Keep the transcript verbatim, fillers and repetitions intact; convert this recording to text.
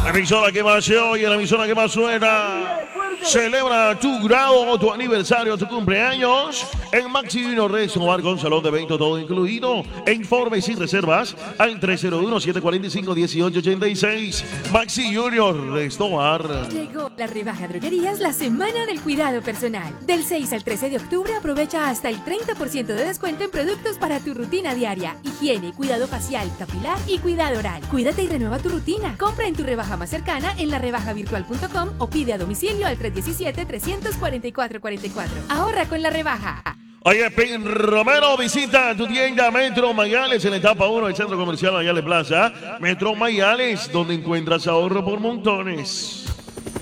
La emisora que más se oye, la emisora que más suena. Celebra tu grado, tu aniversario, tu cumpleaños en Maxi Junior Restobar con salón de evento todo incluido. Informes y reservas al tres cero uno, siete cuatro cinco, uno ocho ocho seis. Maxi Junior Restobar. Llegó la rebaja droguerías, la semana del cuidado personal. Del seis al trece de octubre aprovecha hasta el treinta por ciento de descuento en productos para tu rutina diaria. Higiene, cuidado facial, capilar y cuidado oral. Cuídate y renueva tu rutina. Compra en tu rebaja más cercana en la rebaja virtual punto com o pide a domicilio al tres uno siete, tres cuatro cuatro cuatro cuatro. Ahorra con la rebaja. Oye, Pin Romero, visita tu tienda Metro Mayales en la etapa uno del Centro Comercial Mayales Plaza. Metro Mayales, donde encuentras ahorro por montones.